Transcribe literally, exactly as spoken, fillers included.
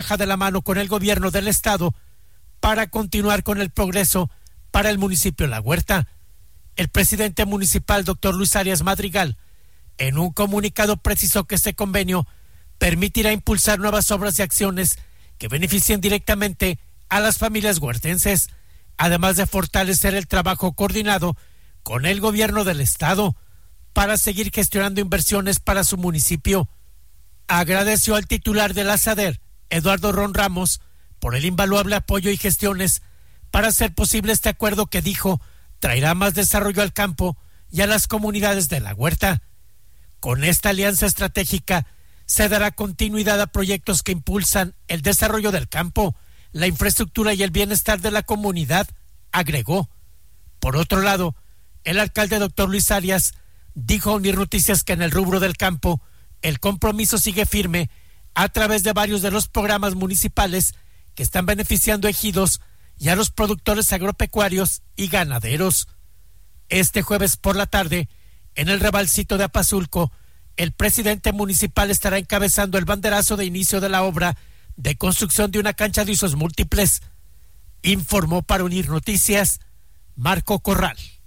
trabaja de la mano con el gobierno del estado para continuar con el progreso para el municipio La Huerta. El presidente municipal, doctor Luis Arias Madrigal, en un comunicado precisó que este convenio permitirá impulsar nuevas obras y acciones que beneficien directamente a las familias huertenses, además de fortalecer el trabajo coordinado con el gobierno del estado para seguir gestionando inversiones para su municipio. Agradeció al titular de la SADER, Eduardo Ron Ramos, por el invaluable apoyo y gestiones para hacer posible este acuerdo que dijo traerá más desarrollo al campo y a las comunidades de La Huerta. Con esta alianza estratégica se dará continuidad a proyectos que impulsan el desarrollo del campo, la infraestructura y el bienestar de la comunidad, agregó. Por otro lado, el alcalde doctor Luis Arias dijo a Unir Noticias que en el rubro del campo el compromiso sigue firme a través de varios de los programas municipales que están beneficiando a ejidos y a los productores agropecuarios y ganaderos. Este jueves por la tarde, en el Rabalcito de Apazulco, el presidente municipal estará encabezando el banderazo de inicio de la obra de construcción de una cancha de usos múltiples. Informó para Unir Noticias, Marco Corral.